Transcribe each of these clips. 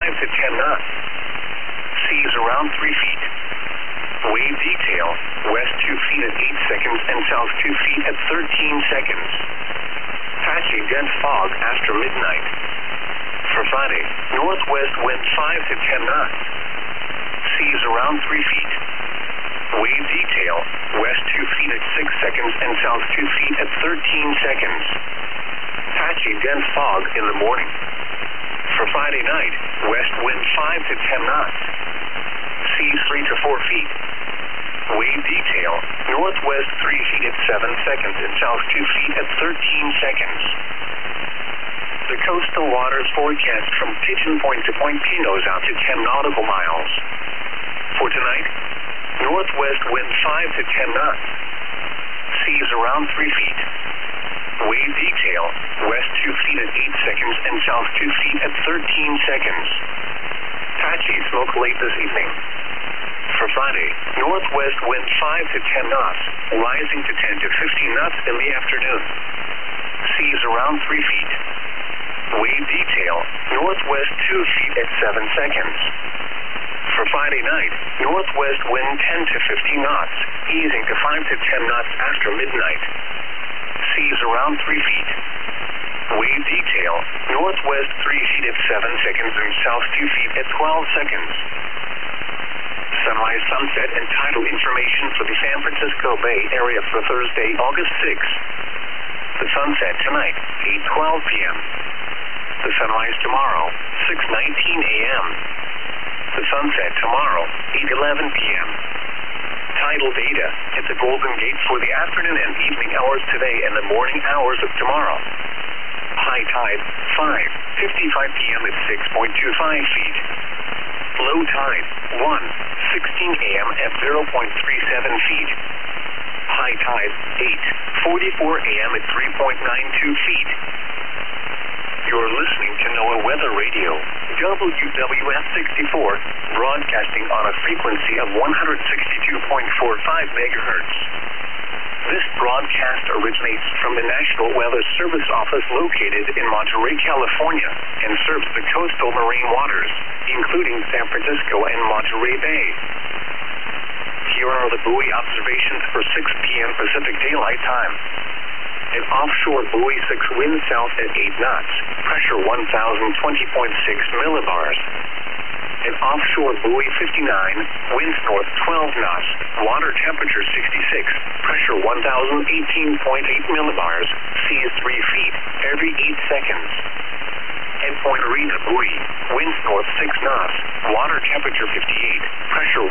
to 10 knots. Seas around 3 feet. Wave detail, west 2 feet at 8 seconds and south 2 feet at 13 seconds. Patchy dense fog after midnight. For Friday, northwest wind 5 to 10 knots. Seas around 3 feet. Wave detail, west 2 feet at 6 seconds and south 2 feet at 13 seconds. Patchy dense fog in the morning. For Friday night, west wind 5 to 10 knots. Seas 3 to 4 feet. Wave detail, northwest 3 feet at 7 seconds and south 2 feet at 13 seconds. The coastal waters forecast from Pigeon Point to Point Pinos out to 10 nautical miles. For tonight, northwest wind 5 to 10 knots. Seas around 3 feet. Wave detail, west 2 feet at 8 seconds and south 2 feet at 13 seconds. Patchy smoke late this evening. For Friday, northwest wind 5 to 10 knots, rising to 10 to 15 knots in the afternoon. Seas around 3 feet. Wave detail, northwest 2 feet at 7 seconds. For Friday night, northwest wind 10 to 15 knots, easing to 5 to 10 knots after midnight. Seas around 3 feet. Wave detail, northwest 3 feet at 7 seconds and south 2 feet at 12 seconds. Sunrise, sunset, and tidal information for the San Francisco Bay Area for Thursday, August 6th. The sunset tonight, 8:12 p.m. The sunrise tomorrow, 6:19 a.m. The sunset tomorrow, 8:11 p.m. Tidal data at the Golden Gate for the afternoon and evening hours today and the morning hours of tomorrow. High tide, 5:55 p.m. at 6.25 feet. Low tide, 1:16 a.m. at 0.37 feet. High tide, 8:44 a.m. at 3.92 feet. You're listening to NOAA Weather Radio, WWF 64, broadcasting on a frequency of 162.45 megahertz. This broadcast originates from the National Weather Service Office located in Monterey, California, and serves the coastal marine waters, including San Francisco and Monterey Bay. Here are the buoy observations for 6 p.m. Pacific Daylight Time. An offshore buoy 6 wind south at 8 knots, pressure 1020.6 millibars. An offshore buoy 59, winds north 12 knots, water temperature 66, pressure 1018.8 millibars, seas 3 feet every 8 seconds. Endpoint Arena buoy, winds north 6 knots, water temperature 58, pressure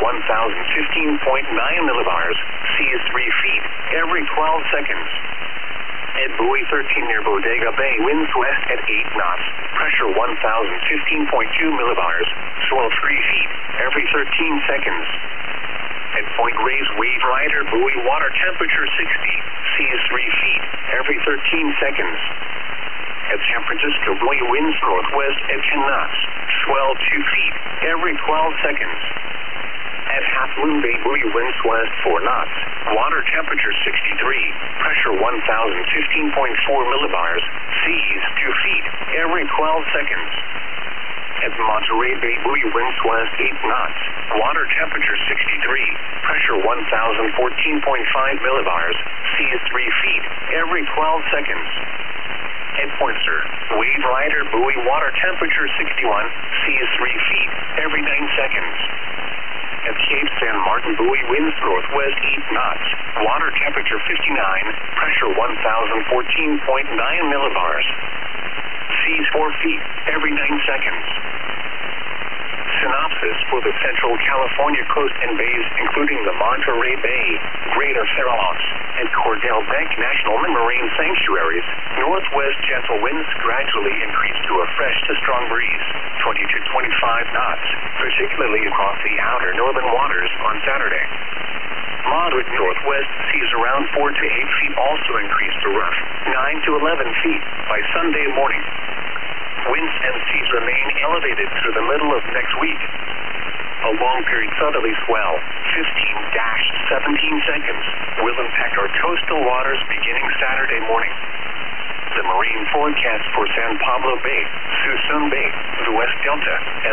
1015.9 millibars, seas 3 feet every 12 seconds. At buoy 13 near Bodega Bay, winds west at 8 knots, pressure 1015.2 millibars, swell 3 feet every 13 seconds. At Point Reyes Wave Rider buoy, water temperature 60, seas 3 feet every 13 seconds. At San Francisco buoy, winds northwest at 10 knots, swell 2 feet every 12 seconds. At Half Moon Bay buoy, winds west 4 knots, water temperature 63, pressure 1015.4 millibars, seas 2 feet every 12 seconds. At Monterey Bay buoy, winds west 8 knots, water temperature 63, pressure 1014.5 millibars, seas 3 feet every 12 seconds. At Point Sur, Wave Rider buoy, water temperature 61, seas 3 feet every 9 seconds. At Cape San Martin buoy, winds northwest 8 knots, water temperature 59, pressure 1014.9 millibars, seas 4 feet every 9 seconds. Synopsis for the Central California coast and bays, including the Monterey Bay, Greater Farallons, and Cordell Bank National Marine Sanctuaries. Northwest gentle winds gradually increase to a fresh to strong breeze, 20 to 25 knots, particularly across the outer northern waters on Saturday. Moderate northwest seas around 4 to 8 feet also increase to rough 9 to 11 feet by Sunday morning. Winds and seas remain elevated through the middle of next week. A long period southerly swell, 15-17 seconds, will impact our coastal waters beginning Saturday morning. The marine forecast for San Pablo Bay, Suisun Bay, the West Delta, and